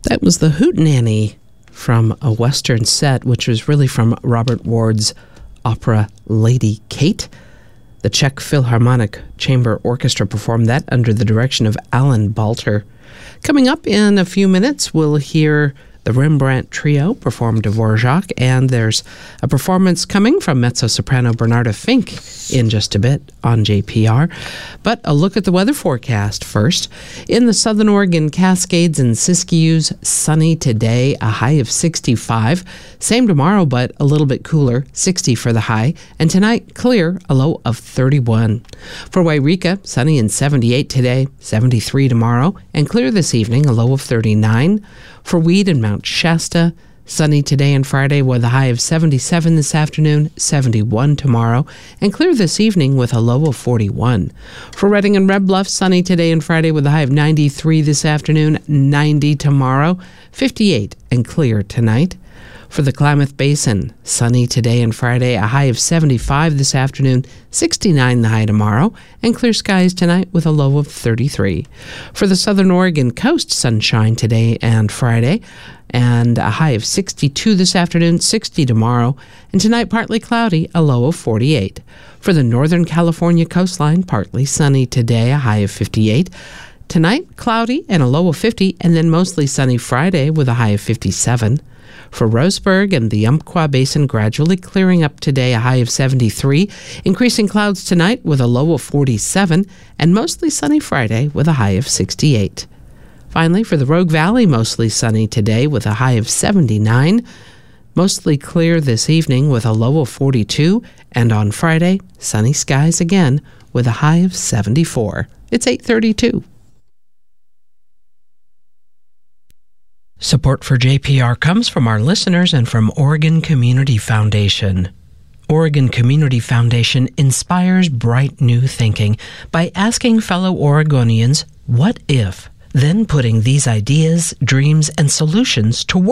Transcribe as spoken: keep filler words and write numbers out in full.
That was the Hootenanny from a Western set, which was really from Robert Ward's opera Lady Kate. The Czech Philharmonic Chamber Orchestra performed that under the direction of Alan Balter. Coming up in a few minutes, we'll hear the Rembrandt Trio perform Dvorak, and there's a performance coming from mezzo-soprano Bernarda Fink in just a bit on J P R. But a look at the weather forecast first. In the Southern Oregon Cascades and Siskiyous, sunny today, a high of sixty-five. Same tomorrow, but a little bit cooler, sixty for the high. And tonight, clear, a low of thirty-one. For Wairika, sunny and seventy-eight today, seventy-three tomorrow, and clear this evening, a low of thirty-nine. For Weed and Mount Shasta, sunny today and Friday with a high of seventy-seven this afternoon, seventy-one tomorrow, and clear this evening with a low of forty-one. For Redding and Red Bluff, sunny today and Friday with a high of ninety-three this afternoon, ninety tomorrow, fifty-eight and clear tonight. For the Klamath Basin, sunny today and Friday, a high of seventy-five this afternoon, sixty-nine the high tomorrow, and clear skies tonight with a low of thirty-three. For the Southern Oregon coast, sunshine today and Friday, and a high of sixty-two this afternoon, sixty tomorrow, and tonight partly cloudy, a low of forty-eight. For the Northern California coastline, partly sunny today, a high of fifty-eight. Tonight, cloudy and a low of fifty, and then mostly sunny Friday with a high of fifty-seven. For Roseburg and the Umpqua Basin, gradually clearing up today, a high of seventy-three. Increasing clouds tonight with a low of forty-seven, and mostly sunny Friday with a high of sixty-eight. Finally, for the Rogue Valley, mostly sunny today with a high of seventy-nine. Mostly clear this evening with a low of forty-two, and on Friday, sunny skies again with a high of seventy-four. It's eight thirty-two. Support for J P R comes from our listeners and from Oregon Community Foundation. Oregon Community Foundation inspires bright new thinking by asking fellow Oregonians, what if? Then putting these ideas, dreams, and solutions to work.